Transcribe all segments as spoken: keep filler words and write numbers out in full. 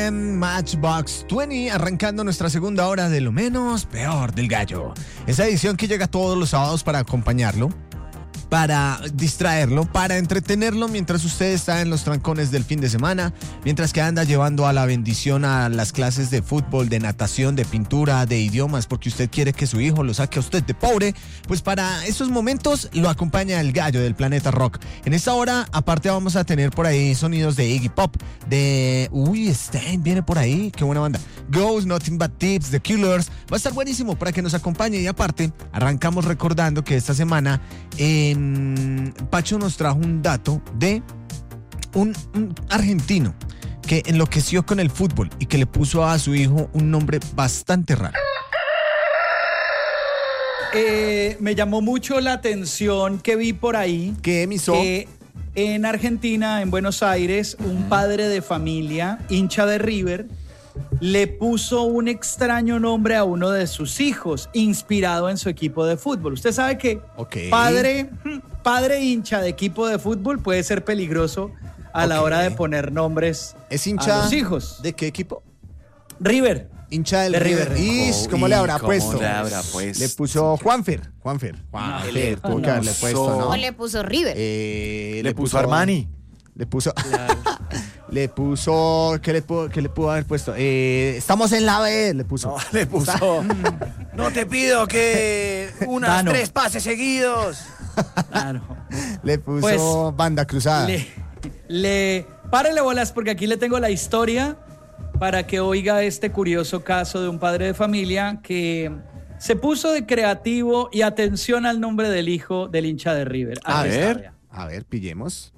M, Matchbox veinte, arrancando nuestra segunda hora de lo menos peor del gallo. Esa edición que llega todos los sábados para acompañarlo, para distraerlo, para entretenerlo mientras usted está en los trancones del fin de semana, mientras que anda llevando a la bendición a las clases de fútbol, de natación, de pintura, de idiomas, porque usted quiere que su hijo lo saque a usted de pobre. Pues para esos momentos lo acompaña el gallo del planeta rock. En esta hora, aparte, vamos a tener por ahí sonidos de Iggy Pop, de... Uy, Stein viene por ahí, qué buena banda. Ghost, Nothing But Tips, The Killers. Va a estar buenísimo para que nos acompañe. Y aparte, arrancamos recordando que esta semana... Eh, Pacho nos trajo un dato de un, un argentino que enloqueció con el fútbol y que le puso a su hijo un nombre bastante raro. Eh, me llamó mucho la atención que vi por ahí. ¿Qué emisó? Que en Argentina, en Buenos Aires, un padre de familia, hincha de River, le puso un extraño nombre a uno de sus hijos, inspirado en su equipo de fútbol. Usted sabe que okay. padre, padre hincha de equipo de fútbol puede ser peligroso a okay. la hora de poner nombres ¿Es hincha a los hijos. ¿De qué equipo? River. Hincha del de River. River. Oh, ¿Cómo le habrá ¿cómo puesto? Le, habrá puesto? le puso Juanfer. Juanfer. Juanfer. No, Tuvo no, que haberle puesto, ¿no? O le puso River. Eh, le, le puso, puso Armani. Le puso... Claro. Le puso... ¿Qué le, pudo, ¿Qué le pudo haber puesto? Eh, estamos en la B, le puso. No, le puso... no te pido que unas Dano. tres pases seguidos. Claro. Le puso pues, Banda Cruzada. Le, le... Párele bolas porque aquí le tengo la historia para que oiga este curioso caso de un padre de familia que se puso de creativo y atención al nombre del hijo del hincha de River. A, a ver, historia. a ver, pillemos.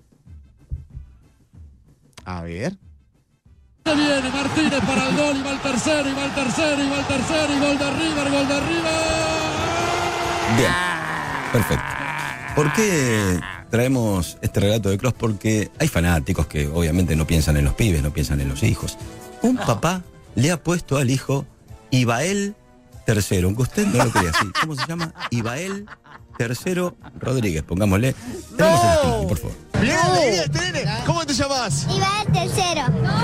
A ver. Viene Martínez para el gol, y va el tercero, y va el tercero, y va el tercero, y gol de River, gol de River. Bien, perfecto. ¿Por qué traemos este relato de Cross? Porque hay fanáticos que obviamente no piensan en los pibes, no piensan en los hijos. Un papá le ha puesto al hijo Ibael tercero, aunque usted no lo crea así. ¿Cómo se llama? Ibael tercero Rodríguez, pongámosle. Tenemos el testimonio, por favor. Bien, bien, bien. ¿Cómo te llamas? Ibael tercero.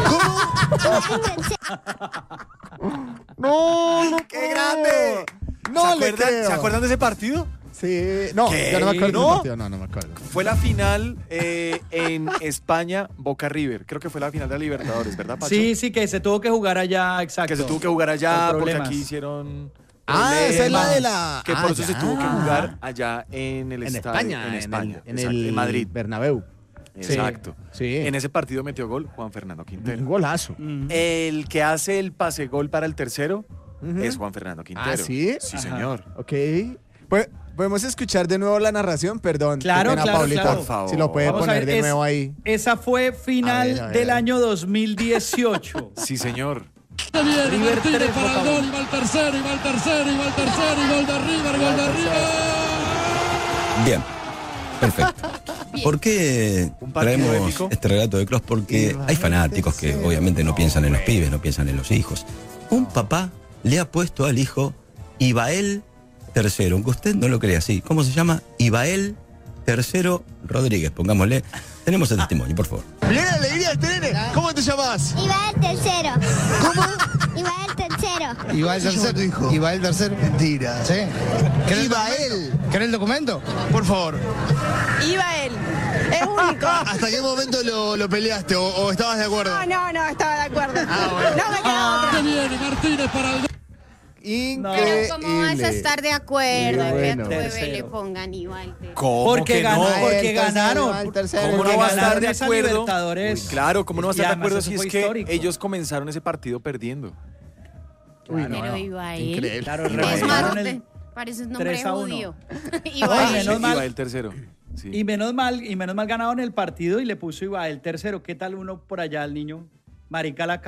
¿Cómo? No, no, ¡qué grande! No ¿Se le acuerdan, creo. ¿Se acuerdan de ese partido? Sí, no, ¿Qué? yo no me acuerdo ¿No? del partido, no, no me acuerdo. Fue la final eh, en España, Boca River. Creo que fue la final de la Libertadores, ¿verdad, Pacho? Sí, sí, que se tuvo que jugar allá, exacto. Que se tuvo que jugar allá porque aquí hicieron... Ah, problemas, esa es la de la... Que ah, por eso ya. se tuvo que jugar allá en el en estadio. España, en España, en, el, exacto, en, el en Madrid. Bernabéu. Exacto. Sí. En ese partido metió gol Juan Fernando Quintero. Un golazo. Mm. El que hace el pase gol para el tercero Uh-huh. es Juan Fernando Quintero. ¿Ah, sí? Sí, Ajá. señor. Ok. Pues, ¿podemos escuchar de nuevo la narración? Perdón. Claro, Qué pena, claro, Paulita. claro. Por favor. Si lo puede Vamos a poner ver, de es- nuevo ahí. Esa fue final A ver, a ver, del a ver. año dos mil dieciocho. Sí, señor. Viene River Martínez tres, para el Boca gol, y va el tercero, y va el tercero, y va el tercero, y gol de River, gol de River. Bien, perfecto. ¿Por qué Un partido traemos épico. este relato de Cross? Porque hay fanáticos que obviamente no piensan en los pibes, no piensan en los hijos. Un papá le ha puesto al hijo Ibael tercero, aunque usted no lo crea así. ¿Cómo se llama? Ibael tercero Rodríguez, pongámosle. Tenemos el testimonio, por favor. Bien, alegría, Tene. ¿Cómo te llamas? Ibael tercero. ¿Cómo? Ibael tercero. Ibael tercero, hijo. Ibael tercero. Mentira. ¿Sí? ¿Querés Ibael. ¿Querés el documento? Por favor. Ibael. Es único. ¿Hasta qué momento lo, lo peleaste o, o estabas de acuerdo? No, no, no, estaba de acuerdo. Ah, bueno. No me queda otra. Que viene Martínez para el gol. Increíble. Pero ¿cómo vas a estar de acuerdo Muy en que a bueno. tu bebé Tercero. le pongan igual? ¿Cómo Porque que ganó, no? porque El tercero, ganaron. el tercero. ¿Cómo Porque no va a estar ganaron de esa acuerdo? Libertadores. Uy, claro, ¿cómo no va a Y estar de además acuerdo eso si es fue que histórico. ellos comenzaron ese partido perdiendo? Uy, Pero no. iba él. Increíble. Claro, Es remontaron más, el- te- parece un nombre tres a uno. judío. Ay, Iba él. menos Sí, mal. iba el tercero. Sí. Y menos mal, y menos mal ganaron el partido y le puso Ibael tercero. ¿Qué tal uno por allá al niño? Marica la